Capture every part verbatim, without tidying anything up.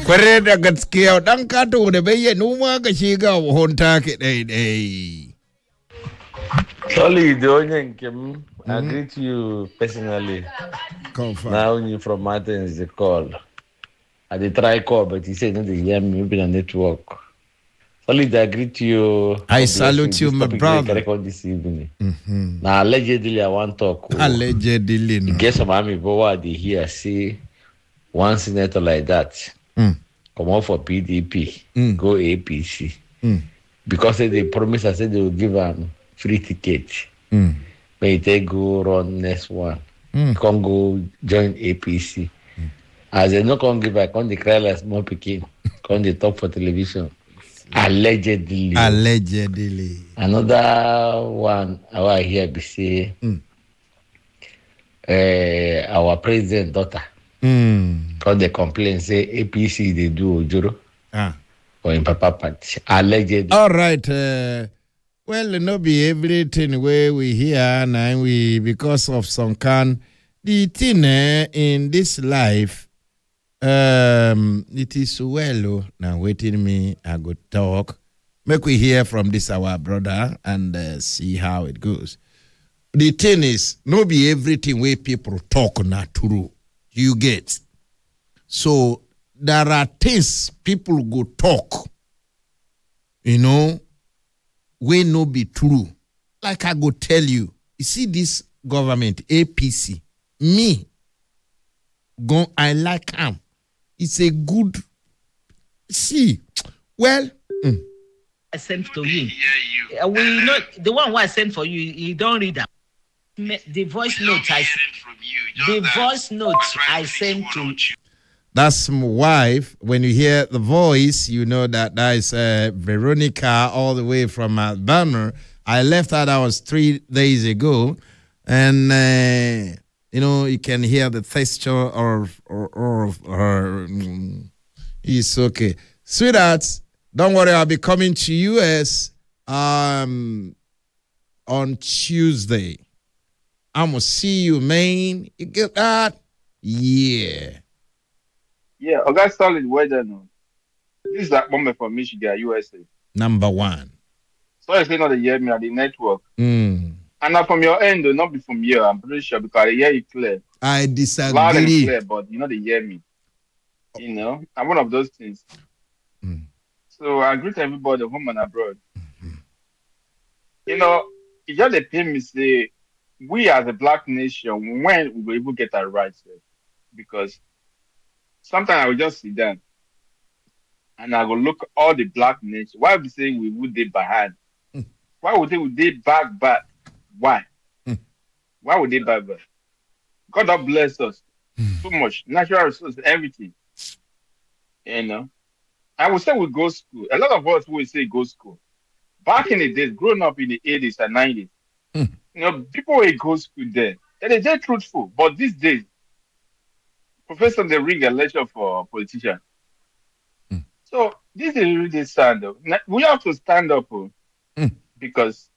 Kware da gaskiya dan kato da bayyana ma ka shiga honta ke dai dai. Sorry, the only came. I greet you personally. Confirm. Now you from Martins the call. I did try call, but he said no, they hear me maybe on network. Solid, I greet you. I God bless salute you, This my topic brother. they carry this evening. Mm-hmm. Now allegedly I want talk. Oh. Allegedly, You no. get some army boy they hear say one senator like that Mm. come out for P D P, Mm. go A P C. Mm. Because they promise I said they will give him free ticket. Mm. May they go run next one. Mm. Can't go join A P C. Mm. As they no can give back on the cry like small picking, on the top for television. Allegedly. Allegedly. Another one I hear be say mm. uh, our president daughter. Mm. Because they complain say A P C they do Ojoro. Ah. Or in Papa Party. Allegedly. All right. Uh, well, no be everything where we hear now we because of some can the thing eh, in this life. Um, it is well. Now waiting me, I go talk. Make we hear from this our brother and uh, see how it goes. The thing is, no be everything where people talk not true. You get. So there are things people go talk. You know, we no be true. Like I go tell you, you see this government A P C. Me, go I like am. It's a good, see, well. Mm. I sent to you. Uh, we not the one who I sent for you. You don't read that. The voice note I the voice note I sent to. That's my wife. When you hear the voice, you know that that is uh, Veronica all the way from Alabama. I left her. That was three days ago, and. Uh, You know, you can hear the texture of, of, of her. Mm, it's okay. Sweethearts, don't worry. I'll be coming to U S um, on Tuesday. I'm going to see you, man. You get that? Yeah. Yeah, I got solid weather now. This is that moment for Michigan, U S A. Number one. So I say not the hear me at the network. Mm. And now from your end, though, not be from here, I'm pretty sure because I hear you clear. I disagree. Loud and clear, but you know they hear me. You know, I'm one of those things. Mm. So I greet everybody home and abroad. Mm-hmm. You know, it just a pain me say we as a black nation, when we will able get our rights, because sometimes I will just sit down and I will look at all the black nations. Why we say we would they behind? Mm. Why would they would they back back? Why? Mm. Why would they buy back? God have blessed us mm. too much. Natural resources, everything. You know. I would say we go school. A lot of us will say go school. Back in the days, growing up in the eighties and nineties, mm. you know, people will go school then. And they're just truthful. But these days, professors they ring a lecture for politicians. Mm. So this is really stand up. We have to stand up mm. because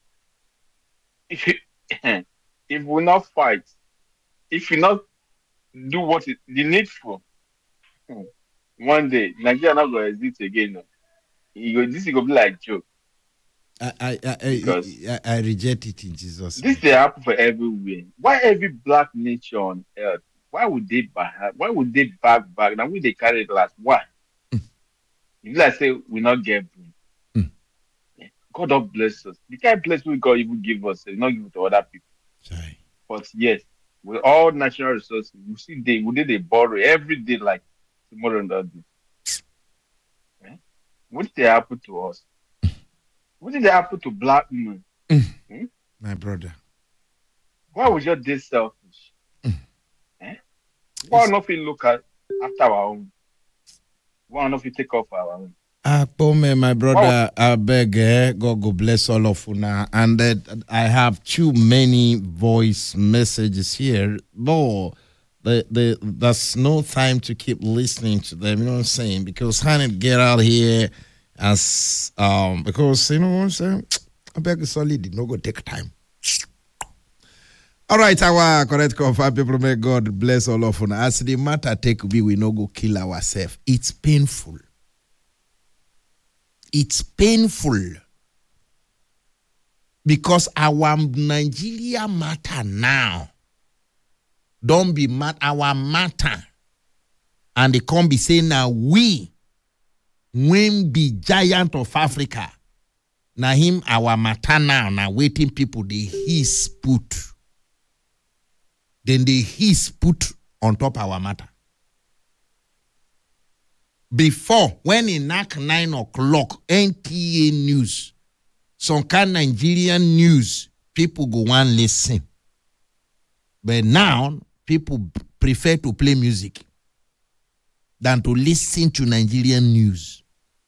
if you, if we not fight, if you not do what is the needful, one day Nigeria not gonna exist again. No. You go, this is gonna be like joke. I I I, I, I reject it in Jesus' name. This they happen for everywhere. Why every black nation on earth? Why would they back? Why would they back back? Now would they carry glass? Why? Mm. If like say we not get brain. Mm. Yeah. God don't bless us. The kind of bless we God even give us, not give it to other people. Sorry. But yes, with all natural resources, you see they we did they borrow every day like tomorrow and that day. Yeah? What did they happen to us? What did they happen to black men? Mm. Hmm? My brother. Why was you this selfish? Mm. Eh? Why not we look at after our own? Why not we take off our own? Ah, Pome, my brother, I beg, eh, God, God bless all of you now. And uh, I have too many voice messages here. But the, the, there's no time to keep listening to them, you know what I'm saying? Because honey, get out here as, um, because, you know what I'm saying? I beg, solid, no go take time. All right, our correct confirm people, may God bless all of us. As the matter take be, we no go kill ourselves. It's painful. It's painful. Because our Nigeria matter now. Don't be mad, our matter. And they can't be saying now we when be giant of Africa. Now him our matter now, now waiting people they his put. Then they his put on top our matter. Before, when in knock nine o'clock, N T A news, some kind Nigerian news, people go and listen. But now, people prefer to play music than to listen to Nigerian news.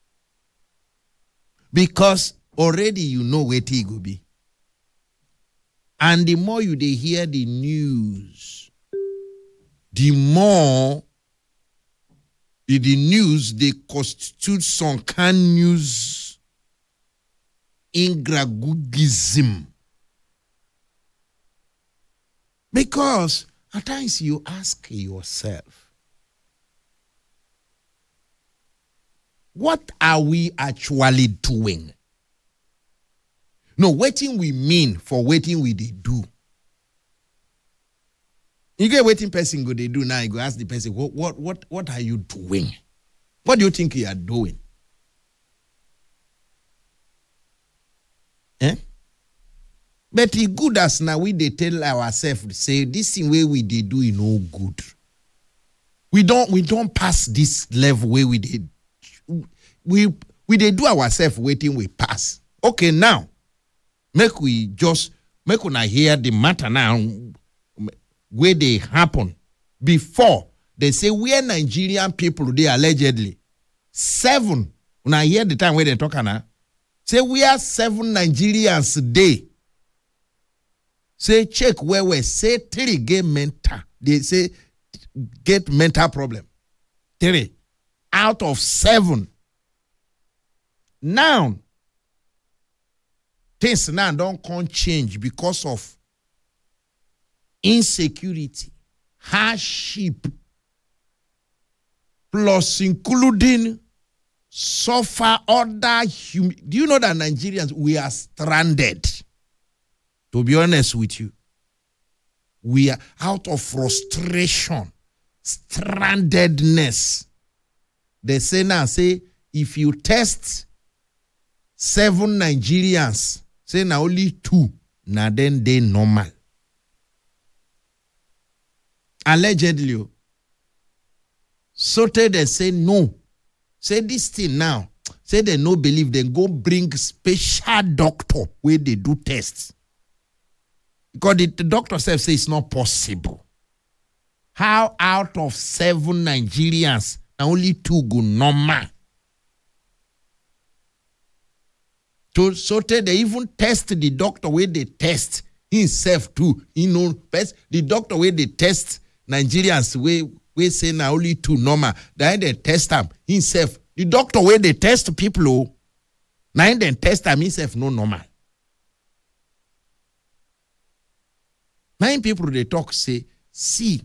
Because already you know where it will be. And the more you they hear the news, the more in the news they constitute some kind news ingragugism. Because at times you ask yourself, what are we actually doing? No, waiting we mean for waiting we they do. You get waiting person go they do now, you go ask the person, what what what what are you doing? What do you think you are doing? Eh? But it good as now we they tell ourselves, say this thing where we they do is no good. We don't we don't pass this level where we did we we they do ourselves waiting we pass. Okay, now make we just make una hear the matter now where they happen. Before they say where Nigerian people they allegedly seven. Una hear the time where they talk now. Say we are seven Nigerians a day. Say check where we say three get mental. They say get mental problem. Three out of seven. Now things now don't come change because of insecurity, hardship, plus including suffer other hum- Do you know that Nigerians, we are stranded? To be honest with you, we are out of frustration, strandedness. They say now, say, if you test seven Nigerians, say now only two, now then they normal. Allegedly, so they say no. Say this thing now. Say they no believe, then go bring special doctor where they do tests. Because the, the doctor says say it's not possible. How out of seven Nigerians, only two go normal? So, so they even test the doctor where they test himself too. You know, best the doctor where they test Nigerians where we say now only two normal. Then they test them himself. The doctor where they test people, oh, now then test them himself no normal. Nine people they talk say, see,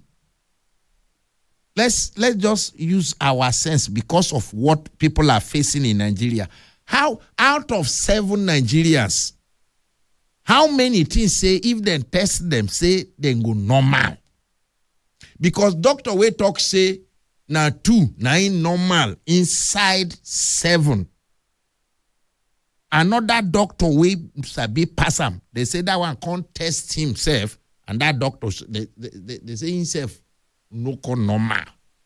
let's let's just use our sense because of what people are facing in Nigeria. How out of seven Nigerians, how many things say if they test them say they go normal? Because doctor we talk say now two nine normal inside seven. Another doctor we sabi pass him. They say that one can't test himself. And that doctor, they, they, they say himself, no con normal.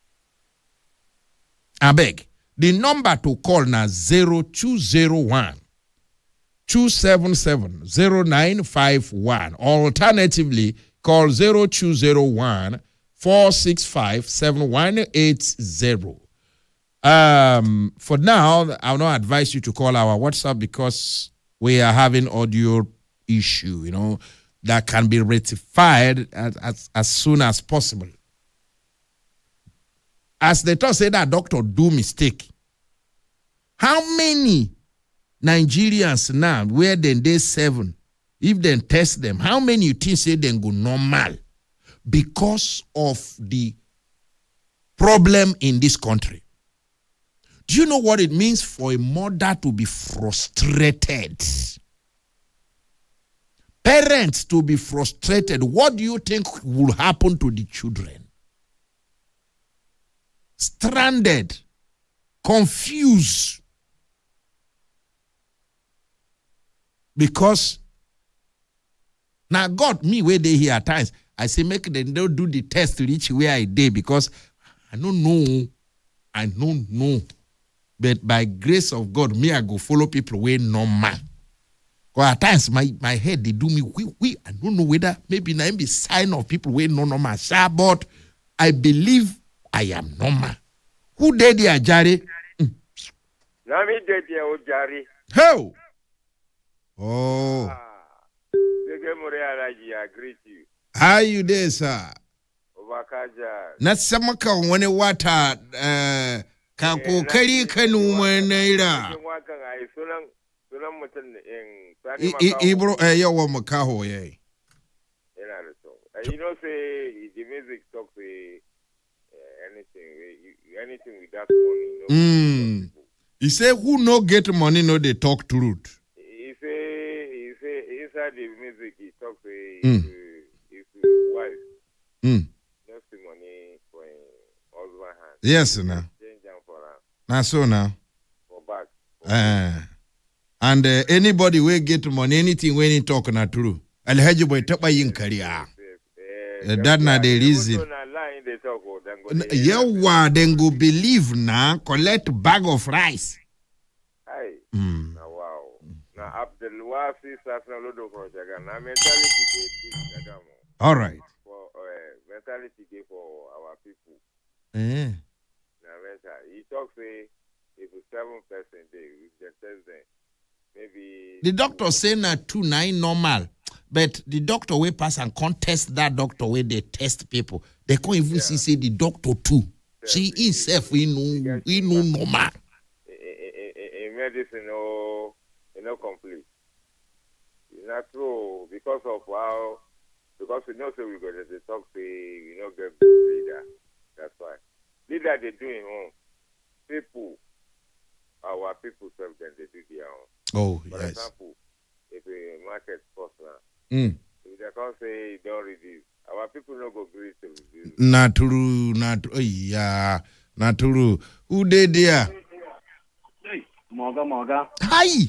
I beg. The number to call now zero two zero one, two seven seven, zero nine five one. Alternatively, call zero two zero one, four six five, seven one eight zero. Um, for now, I will not advise you to call our WhatsApp because we are having audio issue, you know, that can be rectified as, as, as soon as possible. As they talk, say that doctor do mistake. How many Nigerians now, where then they seven, if they test them, how many you think say they go normal because of the problem in this country? Do you know what it means for a mother to be frustrated? Parents to be frustrated. What do you think will happen to the children? Stranded, confused. Because now God, me where they here at times, I say make them don't do the test to reach where I did because I don't know. I don't know. But by grace of God, me I go follow people where normal. Because at times my, my head they do me we, we I don't know whether maybe now be sign of people where no normal. But I believe I am normal. Who did the Ajari? Now me did the Ojari. How? Oh. Ah. I greet you. How you there, sir? Obakaja. Na samaka wani wata uh, ka kokari ka numa naira. Sunan sunan mutum in Sani Makaho. Ibro eh yawa Makaho yayi. Yana da so. You know say the music talk say uh, anything anything with that money. No. Mm. He say who no get money no they talk truth. He say he say inside the music he talk say Mm. his, his wife. Mm. Just the money for him husband hand. Yes now. Change them for her. Na so now. For back. For Uh, and uh, anybody will get money, anything when he talk na true. Alhaji boy tapa yin kariya. Uh, that na the reason. Yawa then go believe na collect bag of rice. Hi. Mm. Now wow. Now Abdul Wasi Sasna Lodo for Jagan. Now mentality gate is Jagamo. All right. For uh, mentality gate for our people. Eh. Now mental. He talks say if it's seven percent day we can test them. Maybe The doctor say na two nine normal, but the doctor will pass and contest that doctor where they test people. They can't even Yeah. see say the doctor too. Yeah, See he- himself we know we know normal. in medicine no you know complete. It's not true because of how because we know say we go to talk say we know get leader. That's why. Leader they do in home. People our people serve them they do their own. Oh For yes. example, if a market cost now, Mm. if they can't say don't reduce, our people no go agree to reduce. Not true, not true. Oh, yeah, not true. Who did there? Hey, Moga Moga. Hi.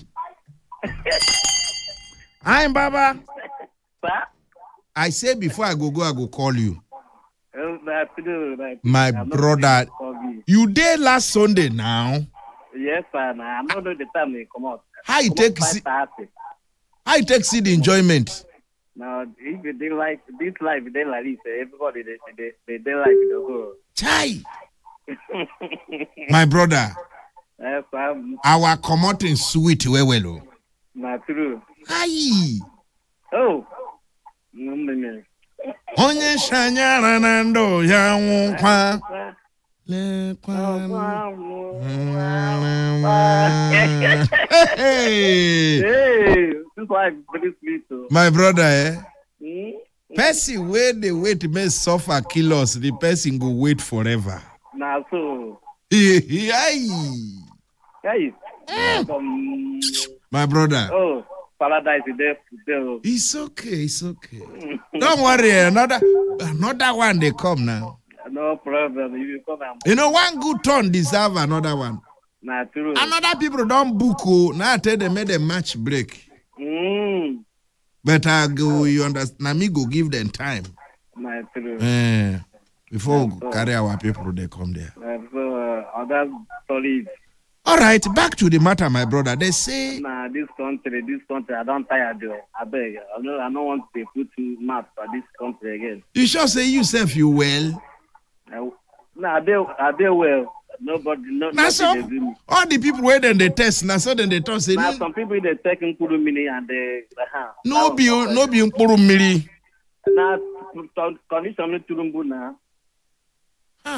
I'm Baba. Sir? I said before I go go, I go call you. Uh, that, uh, that, My I'm not brother. going to You there last Sunday now. Yes, sir. Nah, I'm not doing the time they come out. How you Come take out see, five thirty. how you take see the enjoyment? Now, if you didn't like this life, they like this. eh, Everybody, they, they, they, they like it. Go. Chai. My brother, Yes, I'm our commoting sweet wewelo. not true. Hi. Oh. Mm, mm, Onye shanyara na ndo ya nkwa. mm. Lekwa. Hey, Hey. this life is very sweet. So. My brother, eh? Hmm? Person where they wait may suffer kill us, the person go wait forever. Nah, so. Hey. Hey. Um, My brother. oh, paradise is there. there. It's okay, it's okay. Don't worry, another another one they come now. No problem. If you come and You know, one good turn deserve another one. nah, true. Another people don't book. Oh, now I tell them made a match break. Mm. But I go, you understand? Now me go give them time. Nah, true. Eh, before we carry our people, they come there. Uh, so, uh, other solid. All right, back to the matter, my brother. They say, Nah, this country, this country, I don't tired though. I beg. I don't, I don't want to put too much for this country again. you sure say yourself you well? I, nah, they, I they well. Nobody, no, Now nobody some, they do me. all the people where then they test, now so then they talk say, Now no, some people they take in Kuru mini and they, uh-huh. no be, no be mkpuru mmiri. Now condition no turumbu now. Huh.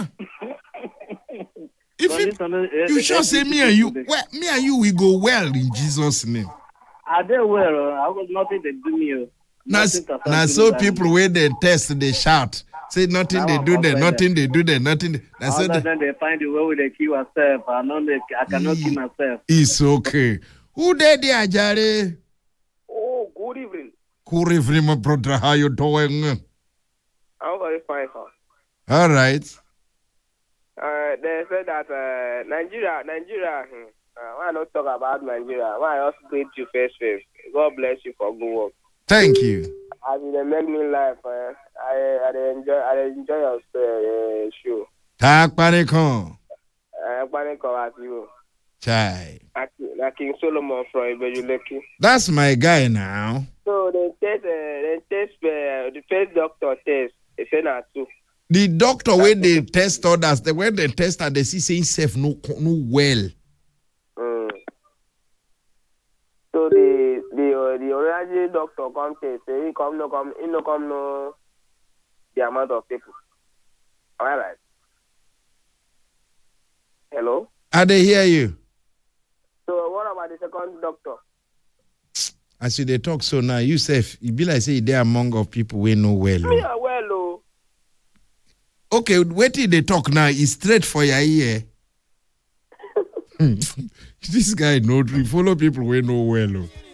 If it, Condition, eh, you eh, sure eh, say me and you, well, me and you, we go well in Jesus' name. I did well. I was nothing to do me. oh. Now, Nothing to now something so like- people when they test, they shout. Say nothing That they one do there, come nothing they do there, nothing. They, that's Other it. than they find the way where they kill myself, I know they, I cannot kill myself. It's okay. Who did the Ajare? Oh, good evening. Good evening, my brother. How you doing? I'm very fine, sir. All right. Uh, they said that uh, Nigeria, Nigeria, hmm, uh, why not talk about Nigeria? Why also greet you first, first? God bless you for good work. Thank you. As you make me laugh, uh, I, I enjoy, I enjoy your uh, show. Tak panikon. I panic about you. Chai. Like King Solomon from Ibejuleki. That's my guy now. So they test, uh, they test uh, the first doctor test. They said that too. The doctor when they test others, the when they test her, they see saying safe no no well. Mm. So the the uh, the original doctor come test. Say he come no come he no come no the amount of people. All right. Hello. I they hear you. So what about the second doctor? As you they talk so now, you say you be like say they among of people we know well. Me oh. uh, well oh. Okay, wait till they talk now. It's straight for your ear. This guy know follow people we know well. Oh.